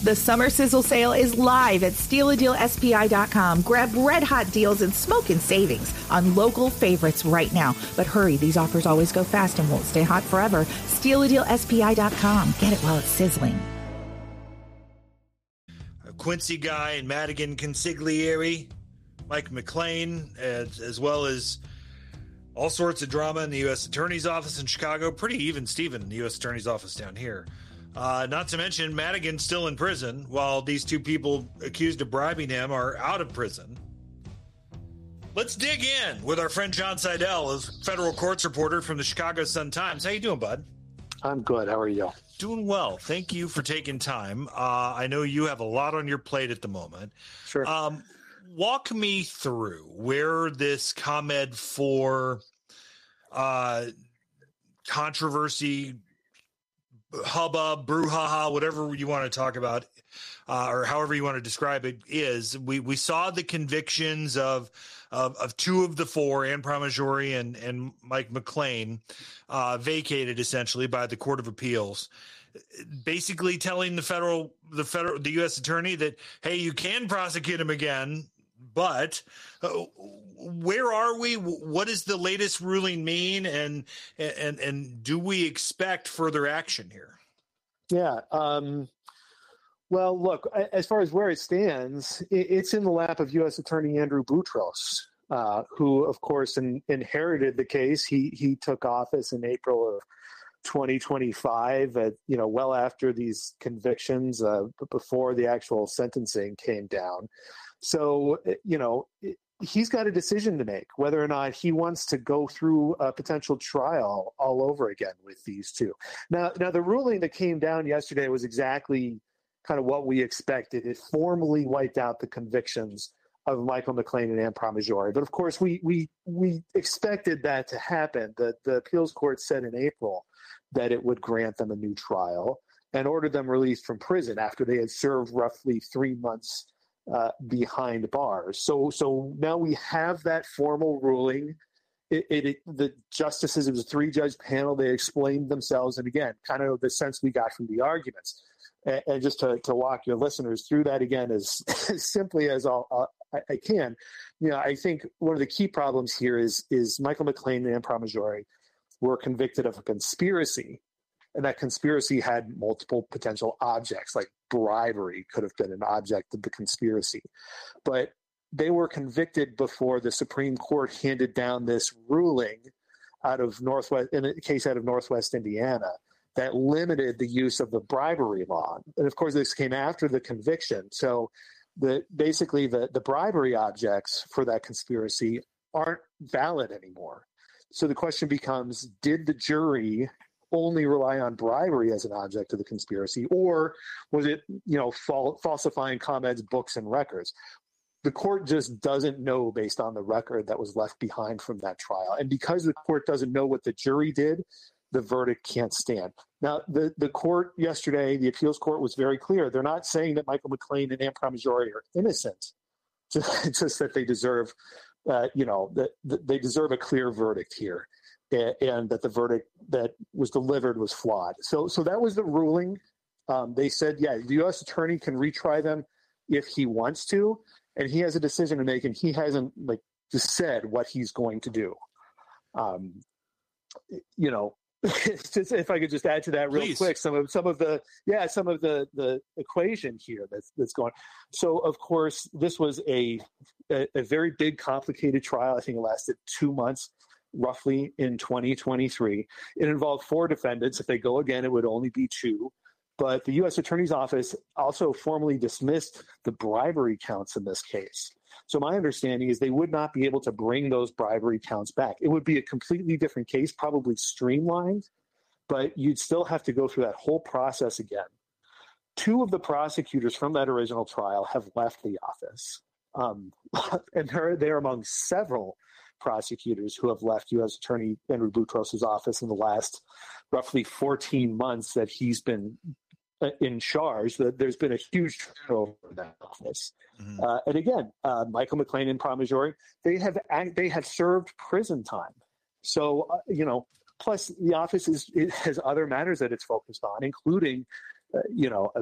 The summer sizzle sale is live at SteelADealSPI.com. Grab red-hot deals and smoking savings on local favorites right now. But hurry, these offers always go fast and won't stay hot forever. SteelADealSPI.com. Get it while it's sizzling. Quincy Guy and Madigan Consigliere, Mike McClain, as well as all sorts of drama in the U.S. Attorney's Office in Chicago. Pretty even Steven in the U.S. Attorney's Office down here. Not to mention Madigan's still in prison while these two people accused of bribing him are out of prison. Let's dig in with our friend John Seidel, a federal courts reporter from the Chicago Sun-Times. How you doing, bud? I'm good. How are you? Doing well. Thank you for taking time. I know you have a lot on your plate at the moment. Sure. Walk me through where this ComEd 4 controversy, hubbub, brouhaha, whatever you want to talk about, or however you want to describe it, is. We saw the convictions of two of the four, Ann Pramaggiore and Mike McClain, vacated essentially by the Court of Appeals, basically telling the U.S. attorney that, hey, you can prosecute him again, but where are we? What does the latest ruling mean? And do we expect further action here? Yeah. Well, look, as far as where it stands, it's in the lap of U.S. Attorney Andrew Boutros, who, of course, inherited the case. He took office in April of 2025, well after these convictions, before the actual sentencing came down. So, he's got a decision to make, whether or not he wants to go through a potential trial all over again with these two. Now, the ruling that came down yesterday was exactly kind of what we expected. It formally wiped out the convictions of Michael McClain and Ann Pramaggiore. But of course, we expected that to happen. The appeals court said in April that it would grant them a new trial and ordered them released from prison after they had served roughly 3 months behind bars. So now we have that formal ruling. The justices, it was a 3-judge panel. They explained themselves. And again, kind of the sense we got from the arguments. And just to walk your listeners through that again as simply as I can, I think one of the key problems here is Michael McClain and Ann Pramaggiore were convicted of a conspiracy, and that conspiracy had multiple potential objects, like bribery could have been an object of the conspiracy. But they were convicted before the Supreme Court handed down this ruling out of Northwest Indiana, that limited the use of the bribery law. And of course, this came after the conviction. So basically the bribery objects for that conspiracy aren't valid anymore. So the question becomes, did the jury only rely on bribery as an object of the conspiracy, or was it, falsifying ComEd's books and records? The court just doesn't know based on the record that was left behind from that trial. And because the court doesn't know what the jury did, the verdict can't stand. Now, the court yesterday, the appeals court, was very clear. They're not saying that Michael McClain and Ann Pramaggiore are innocent, just that they deserve, that they deserve a clear verdict here, and that the verdict that was delivered was flawed. So that was the ruling. They said, the U.S. attorney can retry them if he wants to, and he has a decision to make, and he hasn't just said what he's going to do. Just, if I could just add to that real quick, some of the equation here that's going. So of course, this was a very big, complicated trial. I think it lasted 2 months, roughly, in 2023. It involved 4 defendants. If they go again, it would only be 2. But the U.S. Attorney's Office also formally dismissed the bribery counts in this case. So my understanding is they would not be able to bring those bribery counts back. It would be a completely different case, probably streamlined, but you'd still have to go through that whole process again. 2 of the prosecutors from that original trial have left the office. And they're among several prosecutors who have left U.S. Attorney Andrew Boutros' office in the last roughly 14 months that he's been in charge. There's been a huge turnover in that office. Mm-hmm. And again, Michael McClain and Pramaggiore, they have served prison time. So, plus the office has other matters that it's focused on, including,